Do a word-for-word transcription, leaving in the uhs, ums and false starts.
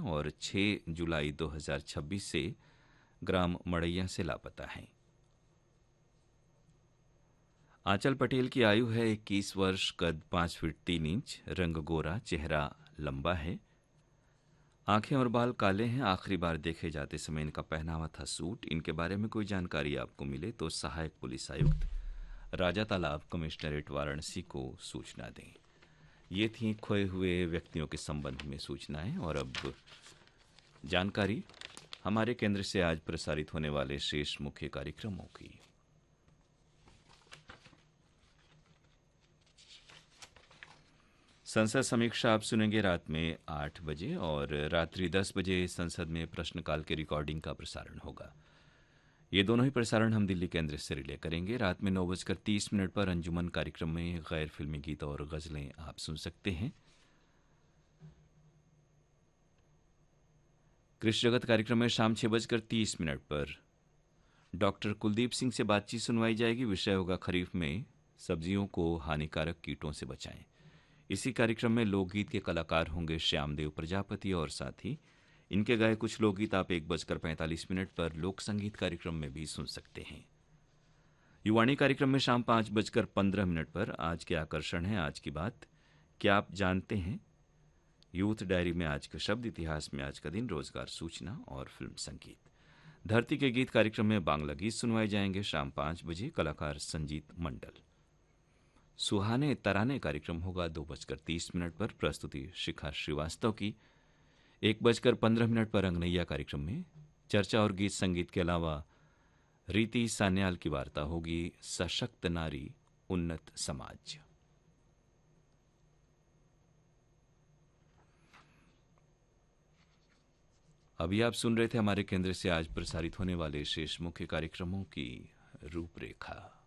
और छह जुलाई दो हज़ार छब्बीस से ग्राम मड़ैया से लापता हैं। आंचल पटेल की आयु है इक्कीस वर्ष, कद पाँच फीट तीन इंच, रंग गोरा, चेहरा लंबा है, आंखें और बाल काले हैं। आखिरी बार देखे जाते समय इनका पहनावा था सूट। इनके बारे में कोई जानकारी आपको मिले तो सहायक पुलिस आयुक्त, राजा तालाब, कमिश्नरेट वाराणसी को सूचना दें। ये थी खोए हुए व्यक्तियों के संबंध में सूचनाएं। और अब जानकारी हमारे केंद्र से आज प्रसारित होने वाले शेष मुख्य कार्यक्रमों की। संसद समीक्षा आप सुनेंगे रात में आठ बजे और रात्रि दस बजे संसद में प्रश्नकाल के रिकॉर्डिंग का प्रसारण होगा। ये दोनों ही प्रसारण हम दिल्ली केंद्र से रिले करेंगे। रात में नौ बजकर तीस मिनट पर अंजुमन कार्यक्रम में गैर फिल्मी गीत और गजलें आप सुन सकते हैं। कृषि जगत कार्यक्रम में शाम छह बजकर तीस मिनट पर डॉक्टर कुलदीप सिंह से बातचीत सुनवाई जाएगी। विषय होगा खरीफ में सब्जियों को हानिकारक कीटों से बचाएं। इसी कार्यक्रम में लोकगीत के कलाकार होंगे श्यामदेव प्रजापति और साथ ही इनके गाए कुछ लोकगीत आप एक बजकर पैंतालीस मिनट पर लोक संगीत कार्यक्रम में भी सुन सकते हैं। युवाणी कार्यक्रम में शाम पाँच बजकर पंद्रह मिनट पर आज के आकर्षण है आज की बात, क्या आप जानते हैं। यूथ डायरी में आज का शब्द, इतिहास में आज का दिन, रोजगार सूचना और फिल्म संगीत। धरती के गीत कार्यक्रम में बांग्ला गीत सुनवाए जाएंगे शाम पाँच बजे, कलाकार संजीत मंडल। सुहाने तराने कार्यक्रम होगा दो बजकर तीस मिनट पर, प्रस्तुति शिखा श्रीवास्तव की। एक बजकर पंद्रह मिनट पर अंगनैया कार्यक्रम में चर्चा और गीत संगीत के अलावा रीति सान्याल की वार्ता होगी, सशक्त नारी उन्नत समाज। अभी आप सुन रहे थे हमारे केंद्र से आज प्रसारित होने वाले शेष मुख्य कार्यक्रमों की रूपरेखा।